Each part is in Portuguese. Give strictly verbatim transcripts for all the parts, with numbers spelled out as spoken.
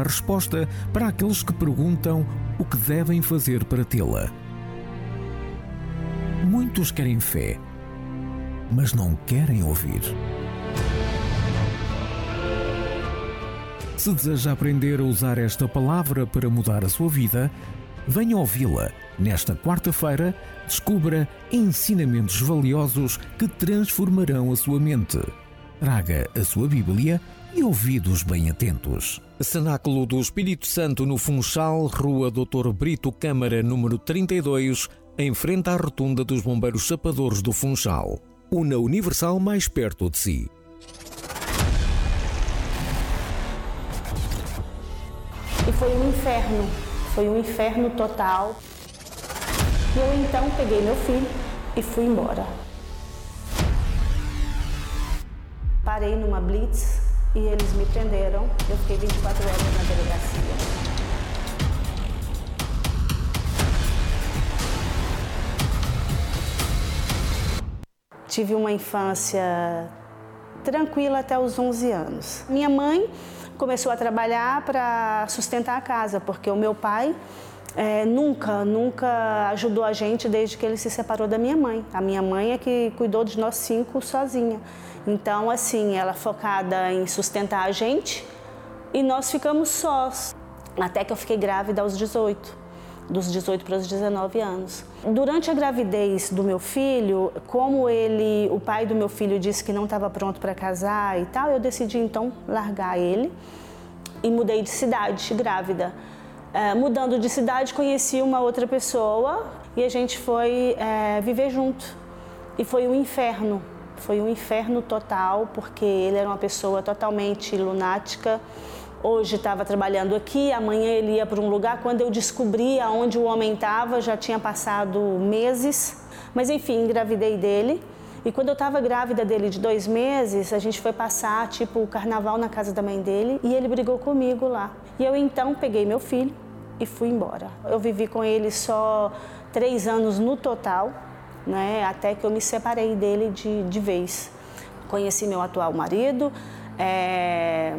a resposta para aqueles que perguntam o que devem fazer para tê-la. Muitos querem fé, mas não querem ouvir. Se deseja aprender a usar esta palavra para mudar a sua vida, venha ouvi-la. Nesta quarta-feira, descubra ensinamentos valiosos que transformarão a sua mente. Traga a sua Bíblia e ouvidos bem atentos. Cenáculo do Espírito Santo no Funchal, Rua doutor Brito Câmara, número trinta e dois, em frente à rotunda dos Bombeiros Chapadores do Funchal. Una Universal mais perto de si. E foi um inferno, foi um inferno total. E eu então peguei meu filho e fui embora. Parei numa blitz e eles me prenderam. Eu fiquei vinte e quatro horas na delegacia. Tive uma infância tranquila até os onze anos. Minha mãe começou a trabalhar para sustentar a casa, porque o meu pai é, nunca, nunca ajudou a gente desde que ele se separou da minha mãe. A minha mãe é que cuidou de nós cinco sozinha. Então, assim, ela focada em sustentar a gente e nós ficamos sós. Até que eu fiquei grávida aos dezoito, dos dezoito para os dezenove anos. Durante a gravidez do meu filho, como ele, o pai do meu filho disse que não estava pronto para casar e tal, eu decidi então largar ele e mudei de cidade, grávida. É, mudando de cidade, conheci uma outra pessoa e a gente foi é, viver junto. E foi um inferno, foi um inferno total, porque ele era uma pessoa totalmente lunática. Hoje estava trabalhando aqui, amanhã ele ia para um lugar. Quando eu descobri aonde o homem estava, já tinha passado meses. Mas enfim, engravidei dele. E quando eu estava grávida dele de dois meses, a gente foi passar tipo o carnaval na casa da mãe dele e ele brigou comigo lá. E eu então peguei meu filho e fui embora. Eu vivi com ele só três anos no total, né? Até que eu me separei dele de, de vez. Conheci meu atual marido. É...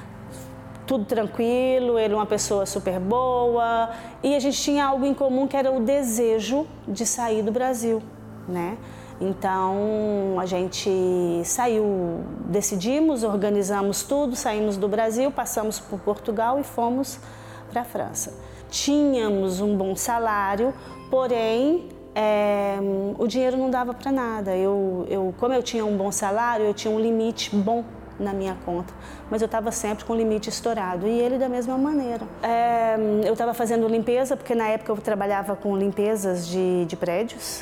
Tudo tranquilo, ele é uma pessoa super boa e a gente tinha algo em comum que era o desejo de sair do Brasil, né? Então a gente saiu, decidimos, organizamos tudo, saímos do Brasil, passamos por Portugal e fomos para a França. Tínhamos um bom salário, porém é, o dinheiro não dava para nada. Eu, eu, como eu tinha um bom salário, eu tinha um limite bom na minha conta, mas eu estava sempre com o limite estourado e ele da mesma maneira. É, eu estava fazendo limpeza, porque na época eu trabalhava com limpezas de, de prédios.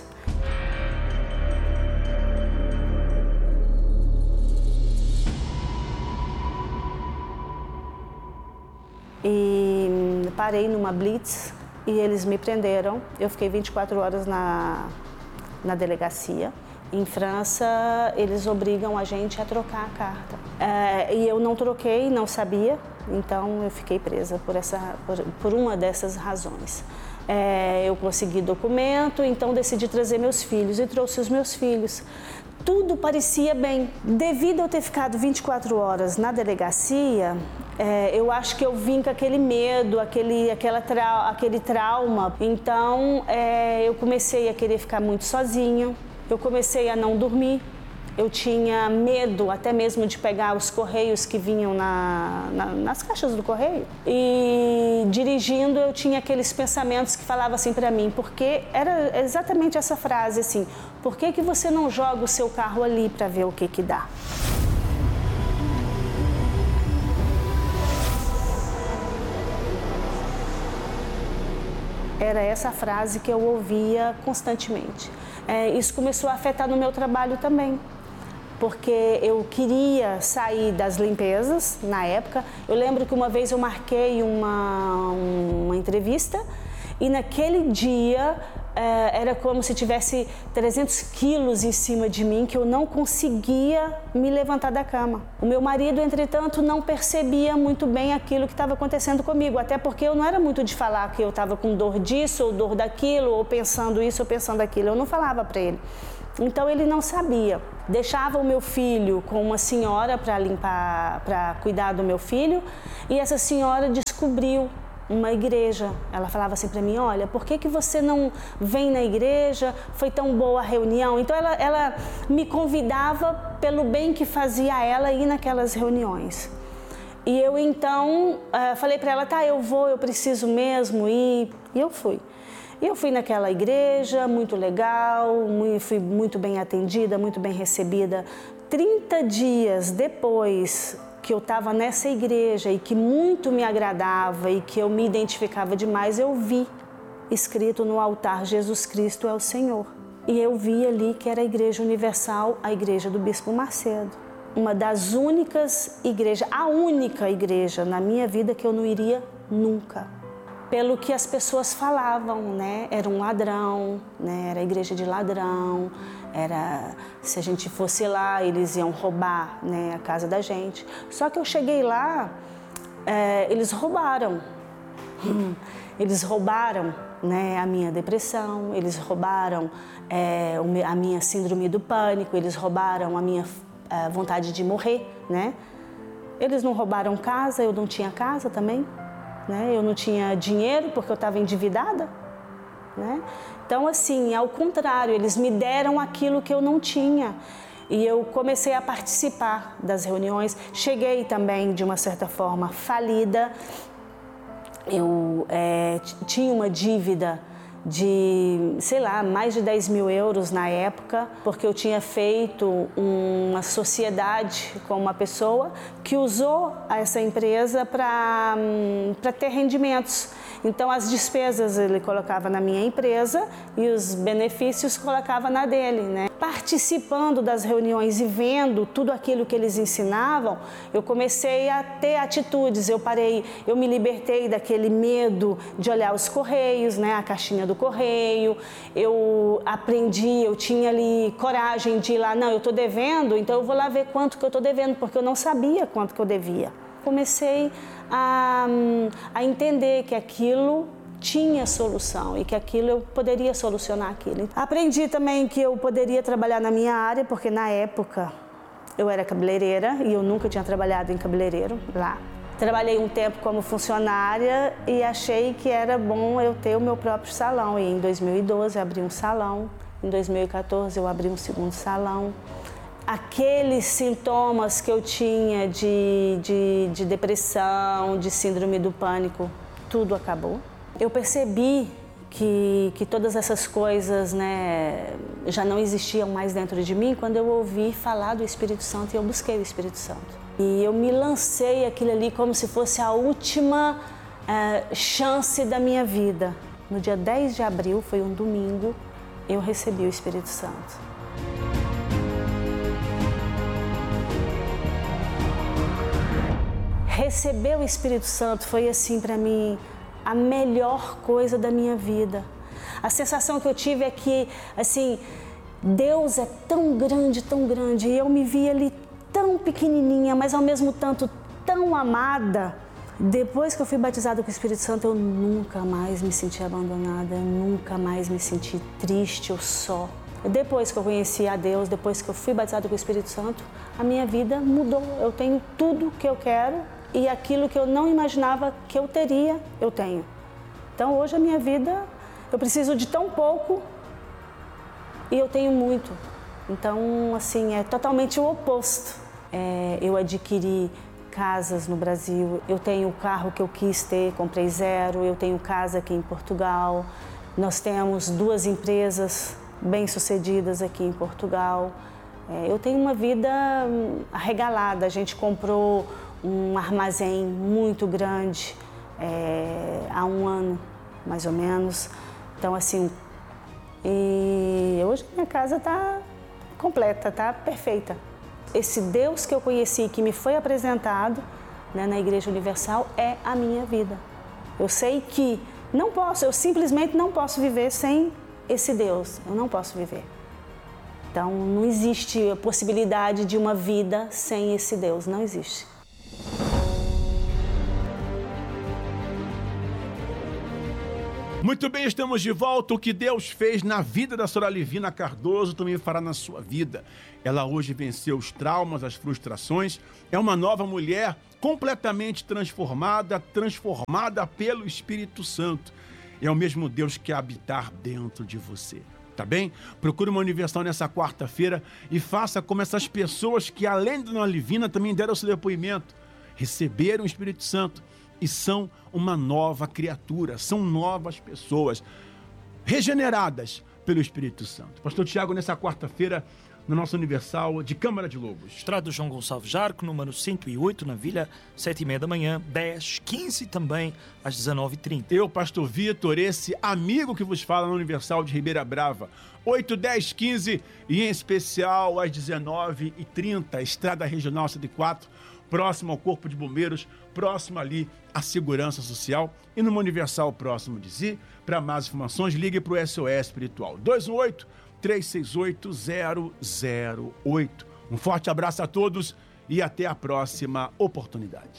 E parei numa blitz e eles me prenderam. Eu fiquei vinte e quatro horas na, na delegacia. Em França, eles obrigam a gente a trocar a carta. É, e eu não troquei, não sabia, então eu fiquei presa por, essa, por, por uma dessas razões. É, eu consegui documento, então decidi trazer meus filhos e trouxe os meus filhos. Tudo parecia bem. Devido a eu ter ficado vinte e quatro horas na delegacia, é, eu acho que eu vim com aquele medo, aquele, aquela trau, aquele trauma. Então, é, eu comecei a querer ficar muito sozinha. Eu comecei a não dormir, eu tinha medo até mesmo de pegar os correios que vinham na, na, nas caixas do correio. E dirigindo eu tinha aqueles pensamentos que falavam assim para mim, porque era exatamente essa frase assim, por que que você não joga o seu carro ali para ver o que que dá? Era essa frase que eu ouvia constantemente. É, isso começou a afetar no meu trabalho também, porque eu queria sair das limpezas na época. Eu lembro que uma vez eu marquei uma, uma entrevista e naquele dia é, era como se tivesse trezentos quilos em cima de mim, que eu não conseguia me levantar da cama. O meu marido, entretanto, não percebia muito bem aquilo que estava acontecendo comigo, até porque eu não era muito de falar que eu estava com dor disso ou dor daquilo, ou pensando isso ou pensando aquilo. Eu não falava para ele. Então ele não sabia. Deixava o meu filho com uma senhora para limpar, para cuidar do meu filho, e essa senhora descobriu uma igreja. Ela falava assim para mim: olha, por que que você não vem na igreja? Foi tão boa a reunião. Então ela, ela me convidava pelo bem que fazia a ela ir naquelas reuniões. E eu então uh, falei para ela: tá, eu vou, eu preciso mesmo ir. E eu fui. E eu fui naquela igreja, muito legal, fui muito bem atendida, muito bem recebida. trinta dias depois que eu estava nessa igreja e que muito me agradava e que eu me identificava demais, eu vi escrito no altar: Jesus Cristo é o Senhor. E eu vi ali que era a Igreja Universal, a igreja do Bispo Macedo. Uma das únicas igrejas, a única igreja na minha vida que eu não iria nunca. Pelo que as pessoas falavam, né? Era um ladrão, né? Era a igreja de ladrão, era, se a gente fosse lá, eles iam roubar, né, a casa da gente. Só que eu cheguei lá, é, eles roubaram. Eles roubaram, né, a minha depressão, eles roubaram é, a minha síndrome do pânico, eles roubaram a minha a vontade de morrer, né? Eles não roubaram casa, eu não tinha casa também, né? Eu não tinha dinheiro porque eu estava endividada, né? Então, assim, ao contrário, eles me deram aquilo que eu não tinha. E eu comecei a participar das reuniões. Cheguei também, de uma certa forma, falida. Eu é, tinha uma dívida de, sei lá, mais de dez mil euros na época, porque eu tinha feito uma sociedade com uma pessoa que usou essa empresa para para ter rendimentos. Então, as despesas ele colocava na minha empresa e os benefícios colocava na dele, né? Participando das reuniões e vendo tudo aquilo que eles ensinavam, eu comecei a ter atitudes. Eu parei, eu me libertei daquele medo de olhar os correios, né? A caixinha do correio. Eu aprendi, eu tinha ali coragem de ir lá, não, eu estou devendo, então eu vou lá ver quanto que eu estou devendo, porque eu não sabia quanto que eu devia. Comecei a, a entender que aquilo tinha solução e que aquilo eu poderia solucionar aquilo. Aprendi também que eu poderia trabalhar na minha área, porque na época eu era cabeleireira e eu nunca tinha trabalhado em cabeleireiro lá. Trabalhei um tempo como funcionária e achei que era bom eu ter o meu próprio salão. E em dois mil e doze eu abri um salão, em dois mil e quatorze eu abri um segundo salão. Aqueles sintomas que eu tinha de, de, de depressão, de síndrome do pânico, tudo acabou. Eu percebi que, que todas essas coisas, né, já não existiam mais dentro de mim quando eu ouvi falar do Espírito Santo e eu busquei o Espírito Santo. E eu me lancei aquilo ali como se fosse a última uh, chance da minha vida. No dia dez de abril, foi um domingo, eu recebi o Espírito Santo. Receber o Espírito Santo foi assim para mim a melhor coisa da minha vida. A sensação que eu tive é que, assim, Deus é tão grande, tão grande, e eu me via ali tão pequenininha, mas ao mesmo tempo tão amada. Depois que eu fui batizada com o Espírito Santo, eu nunca mais me senti abandonada, eu nunca mais me senti triste ou só. Depois que eu conheci a Deus, depois que eu fui batizada com o Espírito Santo, a minha vida mudou. Eu tenho tudo que eu quero e aquilo que eu não imaginava que eu teria, eu tenho. Então hoje a minha vida, eu preciso de tão pouco e eu tenho muito. Então, assim, é totalmente o oposto. É, eu adquiri casas no Brasil, eu tenho o carro que eu quis ter, comprei zero, eu tenho casa aqui em Portugal, nós temos duas empresas bem-sucedidas aqui em Portugal. É, eu tenho uma vida arregalada, a gente comprou um armazém muito grande é, há um ano, mais ou menos. Então, assim, e hoje minha casa está completa, está perfeita. Esse Deus que eu conheci, que me foi apresentado, né, na Igreja Universal, é a minha vida. Eu sei que não posso, eu simplesmente não posso viver sem esse Deus, eu não posso viver. Então, não existe a possibilidade de uma vida sem esse Deus, não existe. Muito bem, estamos de volta. O que Deus fez na vida da senhora Livina Cardoso também fará na sua vida. Ela hoje venceu os traumas, as frustrações. É uma nova mulher completamente transformada, transformada pelo Espírito Santo. É o mesmo Deus que habitar dentro de você. Tá bem? Procure uma Universal nessa quarta-feira e faça como essas pessoas que, além da dona Livina, também deram seu depoimento. Receberam o Espírito Santo e são uma nova criatura, são novas pessoas, regeneradas pelo Espírito Santo. Pastor Tiago, nessa quarta-feira, no nosso Universal de Câmara de Lobos. Estrada João Gonçalves Jarco, número cento e oito, na Vila, sete e meia da manhã, dez, quinze também, às dezenove e trinta. Eu, Pastor Vitor, esse amigo que vos fala no Universal de Ribeira Brava, oito, dez, quinze e em especial às dezenove e trinta, Estrada Regional cento e quatro, próximo ao Corpo de Bombeiros, próximo ali à Segurança Social e no Universal próximo de si. Para mais informações, ligue para o S O S Espiritual dois um oito, três seis oito, zero zero oito. Um forte abraço a todos e até a próxima oportunidade.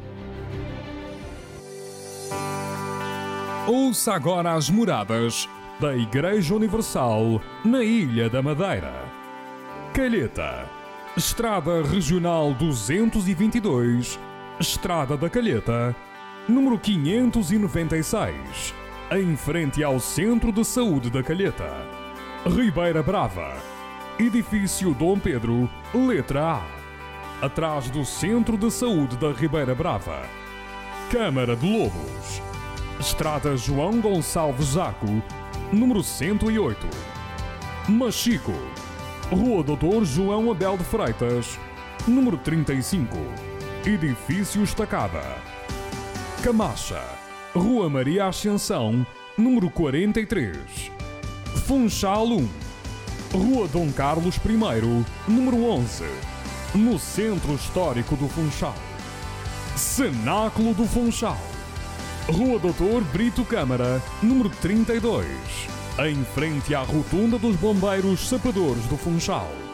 Ouça agora as moradas da Igreja Universal na Ilha da Madeira. Calheta, Estrada Regional duzentos e vinte e dois, Estrada da Calheta, número quinhentos e noventa e seis, em frente ao Centro de Saúde da Calheta. Ribeira Brava, Edifício Dom Pedro, letra A, atrás do Centro de Saúde da Ribeira Brava. Câmara de Lobos, Estrada João Gonçalves Jarco, número cento e oito. Machico, Rua doutor João Abel de Freitas, número trinta e cinco, Edifício Estacada. Camacha, Rua Maria Ascensão, número quarenta e três. Funchal um, Rua Dom Carlos I, número onze, no Centro Histórico do Funchal. Cenáculo do Funchal, Rua doutor Brito Câmara, número trinta e dois, em frente à Rotunda dos Bombeiros Sapadores do Funchal.